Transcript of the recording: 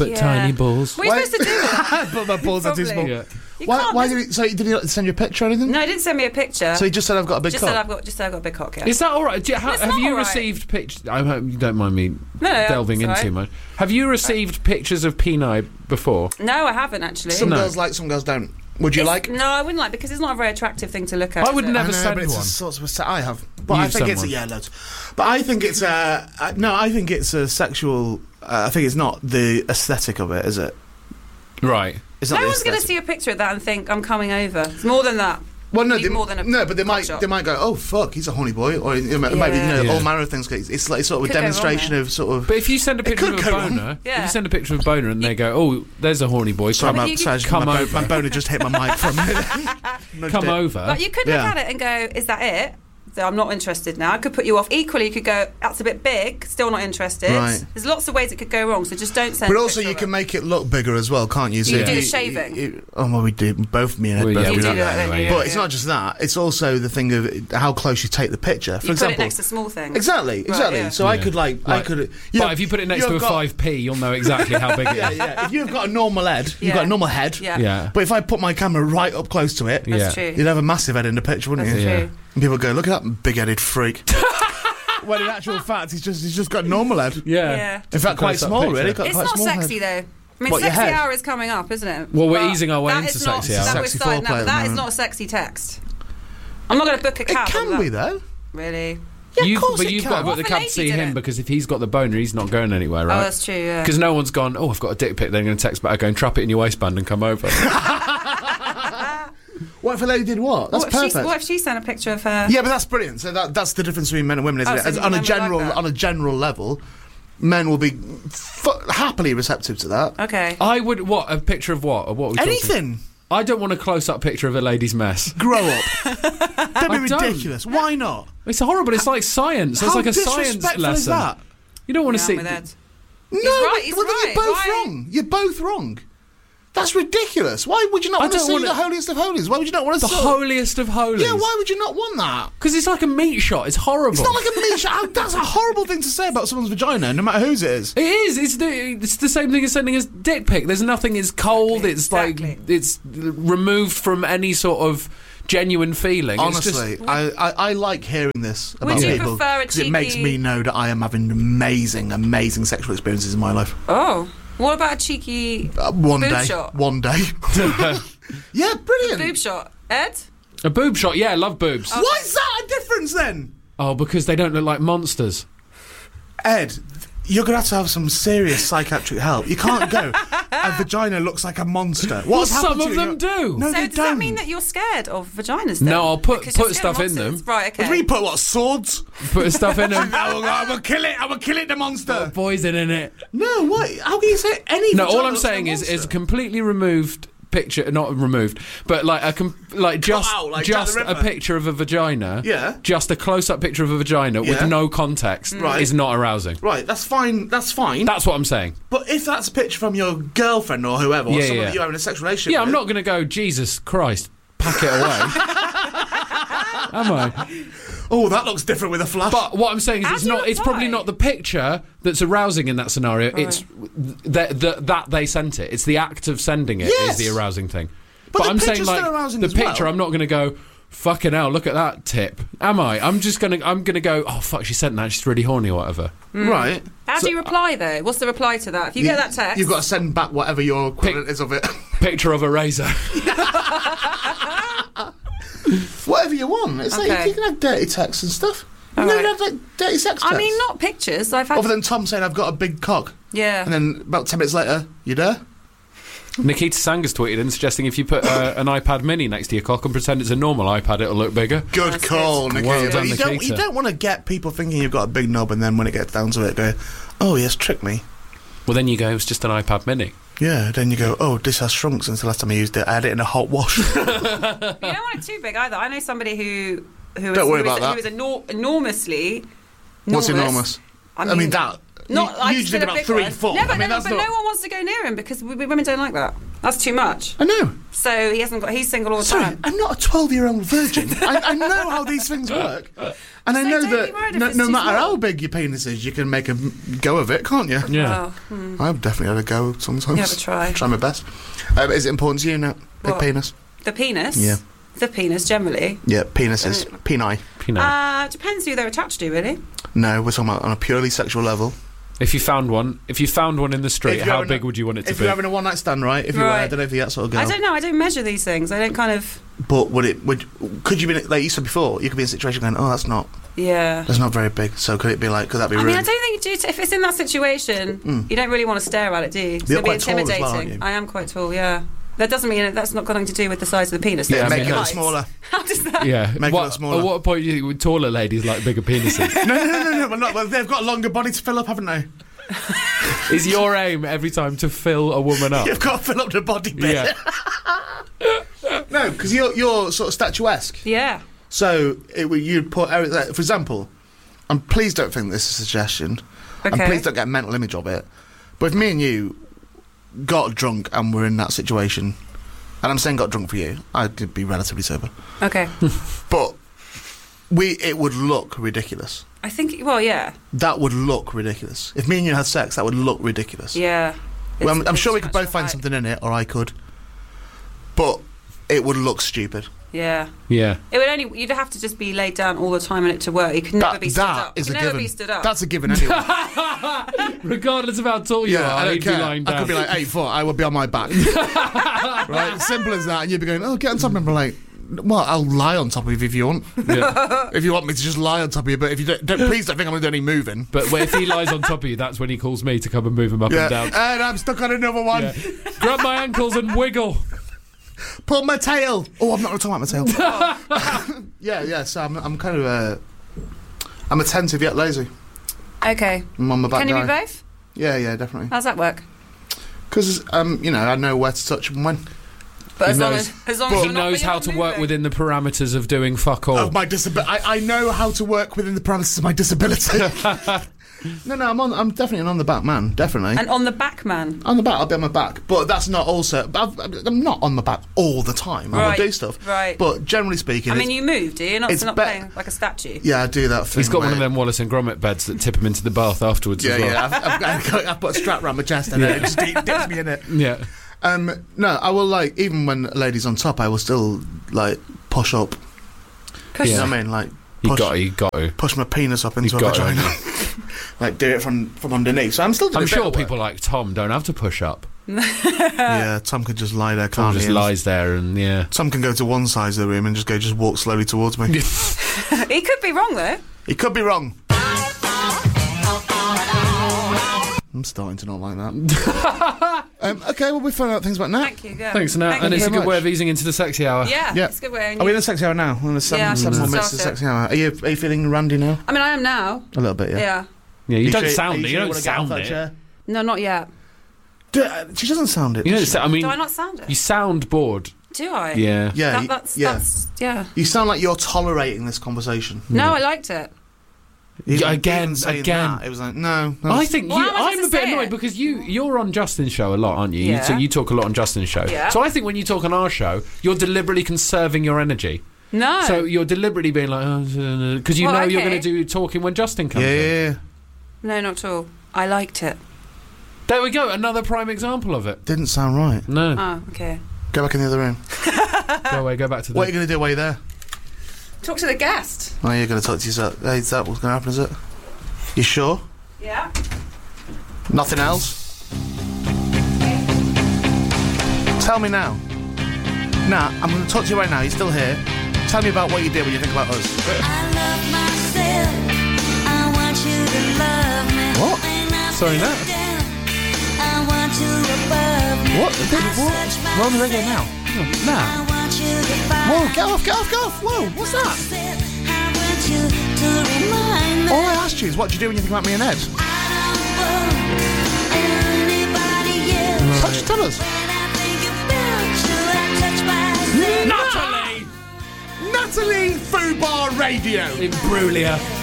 but tiny balls. What are you supposed to do with that? But my balls are too small. Yeah. Why did he send you a picture or anything? No, he didn't send me a picture. So he just said I've got a big cock. Just said I've got a big cock. Yeah. Is that all right? Have you all right. received pictures? I hope you don't mind me No, delving in it's all too right. much. Have you received pictures of peni before? No, I haven't actually. Some girls like, some girls don't. Would you like? No, I wouldn't like, because it's not a very attractive thing to look at. I would is it? never I know, send but it's one. a sort of I have. But You've I think sent it's one. loads. But I think it's I think it's a sexual. I think it's not the aesthetic of it, is it? Right. It's not No the one's going to aesthetic. see a picture of that and think I'm coming over. It's more than that. Well, no, You need more than a but they might cock shot. they might go, oh fuck, he's a horny boy, or maybe Yeah. all manner of things. It's like sort of a Could go wrong demonstration there. of sort of. But if you send a picture could of a go wrong. boner, if Yeah. you send a picture of a boner and they go, "Oh, there's a horny boy," Sorry, come, you come my over. boner just hit my mic for a minute. come over. But you could look Yeah. at it and go, is that it? So I'm not interested now. I could put you off. Equally, you could go, that's a bit big, still not interested. Right. There's lots of ways it could go wrong, so just don't send But a also, picture you of can it. make it look bigger as well, can't you? So You do you- the shaving. oh well, we do both. Me and Ed Well, both yeah, do we that. do that anyway, But yeah. it's not just that. It's also the thing of how close you take the picture. For You example, put it next to small things. exactly. yeah. So I Yeah. could I Like- could. But if you put it next to a 5p, you'll know exactly how big it is. Yeah. If you've got a normal head, you've Yeah. got a normal head. Yeah. Yeah. But if I put my camera right up close to it, That's Yeah. true. you'd have a massive head in the picture, wouldn't That's you? Yeah. true. And people go, look at that big-headed freak. When in actual fact, he's just got a normal head. Yeah. Yeah. In fact, quite Close-up small, picture. really. Got It's quite not small sexy, head. though. I mean, What, your sexy head? hour is coming up, isn't it? Well, we're But easing our way that into is not- sexy hour. That we're Sexy starting foreplay now, at but the that is moment. not a sexy text. I'm not going to book a It cab. can on be, that. though. Really? Yeah, of course but it you've can. got to What book the if a cab to lady see did him it? because if he's got the boner, he's not going anywhere, Oh, right? that's true, yeah. Because no one's gone, oh, I've got a dick pic, they're going to text back going, trap it in your waistband and come over. What if a lady did what? That's perfect. What if she sent a picture of her? Yeah, but that's brilliant. So that's the difference between men and women, isn't Oh, it? so As- men on a would general like that. on a general level, men will be happily receptive to that. Okay. I would, a picture of what? Or what are we talking? Anything. I don't want a close-up picture of a lady's mess. Grow up. Don't I be don't. ridiculous. Why not? It's horrible. It's like science. It's How like a science disrespectful lesson. is that? You don't want to Yeah, see. I'm with Ed. No, right, he's well, then right. you're both Why? wrong. You're both wrong. That's ridiculous. Why would you not I want to don't see wanna- the holiest of holies? Why would you not want to The see holiest of holies. Yeah, why would you not want that? Because it's like a meat shot. It's horrible. It's not like a meat shot. That's a horrible thing to say about someone's vagina, no matter whose it is. It is. It's the same thing as sending a dick pic. There's nothing. It's cold. It's Exactly. like it's removed from any sort of genuine feeling. Honestly, it's just, I like hearing this about Would you people prefer a because it makes cheeky- me know that I am having amazing sexual experiences in my life. Oh. What about a cheeky One boob day, shot? one day. Yeah, brilliant. Boob shot? Ed? a boob shot. Yeah, I love boobs. Why is that a difference then? Oh, because they don't look like monsters. Ed, you're going to have some serious psychiatric help. You can't go, a vagina looks like a monster. What Well, has happened some to of you? them do. No, So they does don't. that mean that you're scared of vaginas then? No, I'll put Because you're scared stuff of in them. monsters? Right, okay. What do you put, what, swords? Put stuff in them. I will kill it, the monster. Poison in it. No, what? How can you say any No, vagina all I'm looks like a saying is monster? a completely removed picture, not removed, but like just out, like Jack the a Ripper. picture of a vagina. Yeah. Just a close-up picture of a vagina Yeah. with no context Right. is not arousing. Right, that's fine. That's fine. That's what I'm saying. But if that's a picture from your girlfriend or whoever, or Yeah, someone yeah. that you're having a sexual relationship Yeah, with, I'm not going to go, Jesus Christ, pack it away. Am I? oh, that looks different with a flash. But what I'm saying is How it's do you not. It's probably reply? not the picture that's arousing in that scenario. Right. It's that they sent it. It's the act of sending it is Yes. the arousing thing. But the I'm saying picture's like still arousing the as well. picture. I'm not going to go. Fucking hell! Look at that tip. Am I? I'm gonna go. Oh fuck! She sent that. She's really horny or whatever. right. How do you reply, though? What's the reply to that? If you get that text... You've got to send back whatever your equivalent is of it. Picture of a razor. Whatever you want. It's Okay. like, you can have dirty texts and stuff. All You right. never have like, dirty sex texts. I mean, not pictures. I've had... Other than Tom saying, I've got a big cock. Yeah. And then about 10 minutes later, you there? Nikita Sangas tweeted in suggesting if you put an iPad Mini next to your cock and pretend it's a normal iPad, it'll look bigger. Good That's call, good. Nikita. Well But done, you Nikita. don't want to get people thinking you've got a big knob and then when it gets down to it, go, oh, yes, trick me. Well, then you go. It's just an iPad Mini. Yeah, then you go, oh, this has shrunk since the last time I used it. I had it in a hot wash. You don't want it too big either. I know somebody who Don't worry about that. who is enormously... What's enormous? I mean that. Not like usually still a about big 3 one. foot. No, but, I mean, that's but not... no one wants to go near him because women don't like that. That's too much. I know. So he's single all the Sorry, time. I'm not a 12-year-old virgin. I know how these things work. And I know don't that be worried if no it's matter too small. how big your penis is, you can make a go of it, can't you? Yeah. Well, I've definitely had a go sometimes. You have a try. Try my best. Is it important to you now? Big What? penis? the penis. Yeah. The penis generally. Yeah, penises. Peni. Depends who they're attached to, really. No, we're talking about on a purely sexual level. If you found one in the street, how big would you want it to If be? you're having a one-night stand, right? If you're, I don't know if you're that sort of girl. I don't know. I don't measure these things. I don't kind of. But could you be, like you said before, you could be in a situation going, oh, that's not very big. So could that be rude? I mean, I don't think you do. If it's in that situation, you don't really want to stare at it, do you? It's You're going to be quite tall as intimidating. well, aren't you? I am quite tall. Yeah. That doesn't mean that's not got anything to do with the size of the penis. Yeah, though. make it look Height. smaller. How does that? Yeah. Make it look smaller. At what point do you think taller ladies like bigger penises? No, they've got a longer body to fill up, haven't they? Is your aim every time to fill a woman up? You've got to fill up the body bit. Yeah. No, because you're sort of statuesque. Yeah. So you'd put, for example, and please don't think this is a suggestion, and Okay. please don't get a mental image of it, but if me and you got drunk and we're in that situation, and I'm saying got drunk for you, I'd be relatively sober, Okay. but it would look ridiculous. I think. Well, yeah. That would look ridiculous. If me and you had sex, that would look ridiculous. Yeah. Well, I'm sure we could It's both find height. something in it, or I could, but it would look stupid. Yeah. Yeah. It would only. You'd have to just be laid down all the time and it to work. You could never be stood up. Is You a could never given. be stood up. That's a given anyway. Regardless of how tall you are, I don't you'd care. be lying I down. could be like 8 foot. I would be on my back. Right, simple as that. And you'd be going, "Oh, get on top of me." And be like, "Well, I'll lie on top of you if you want. Yeah. If you want me to just lie on top of you, but if you don't please don't think I'm going to do any moving." But if he lies on top of you, that's when he calls me to come and move him up and down. And I'm stuck on another one. Yeah. Grab my ankles and wiggle. Pull my tail. Oh, I'm not going to talk about my tail. Yeah. So I'm kind of I'm attentive yet lazy. Okay. I'm on my back. Can you be guy. both? Yeah, definitely. How's that work? Because I know where to touch and when. But He as long knows- as He you're not- knows you're how not to work moving. within the parameters of doing fuck all. Of my disability. I know how to work within the parameters of my disability. No, I'm definitely an on the back man. Definitely. And on the back, man. On the back, I'll be on my back, but that's not also. I'm not on my back all the time. I will Right, do stuff, right. But generally speaking, I mean, you move, do you? Not, it's not be- playing like a statue. yeah, I do that thing. He's got one where- of them Wallace and Gromit beds that tip him into the bath afterwards as well. Yeah, I've put a strap around my chest and it just dips me in it. Yeah. No, I will even when a lady's on top, I will still push up. Push You know Yeah. what I mean? You got to. push my penis up into a got to, vagina. Do it from underneath. So I'm still doing I'm a bit sure of work. people like Tom don't have to push up. Yeah, Tom could just lie there, Tom can't just he? lies there and yeah. Tom can go to one side of the room and just walk slowly towards me. He could be wrong, though. He could be wrong. I'm starting to not like that. Okay, well, we found out things about Nat. Thank you. Yeah. Thanks, Nat. Thank And you. it's a very good way much. of easing into the sexy hour. Yeah, Yeah. it's a good way. Are we in the sexy hour now? We're in the Yeah, seven more start minutes of the it. sexy hour. Are you feeling randy now? I mean, I am now. A little bit, yeah. Yeah. Yeah, you don't sure- sound are it. You sure don't wanna get off sound that it. chair? No, not yet. She doesn't sound it. You does she? don't. I mean, Do I not sound it? you sound bored. Do I? Yeah. Yeah, That's yeah. yeah. You sound like you're tolerating this conversation. No, I liked it. You Again. didn't say that. It was like, no. I think Well, how am I I'm a supposed bit to say annoyed it? because you're on Justin's show a lot, aren't you? Yeah. You talk a lot on Justin's show. Yeah. So I think when you talk on our show, you're deliberately conserving your energy. No. So you're deliberately being like, because you Well, know you're okay. going to do talking when Justin comes in. Yeah. No, not at all. I liked it. There we go. Another prime example of it. Didn't sound right. No. Oh, okay. Go back in the other room. Go away. Go back to the. What are you going to do while you're there? Talk to the guest. Oh, you're going to talk to yourself. Hey, is that what's going to happen, is it? You sure? Yeah. Nothing else? Tell me now. Nat, I'm going to talk to you right now. You're still here. Tell me about what you did when you think about us. I love myself. I want you to love me. What? When I Sorry, feel Nat. down, I want you above me. What? We're on the radio now. I Nat. want you to find Whoa, get off. Whoa, what's that? myself. I want you to remind me. All I asked you is what do you do when you think about me and Ed? I don't want anybody else. Just tell us. When I think about you, I touch myself. Natalie Natalie Fubar Radio. Imbruglia.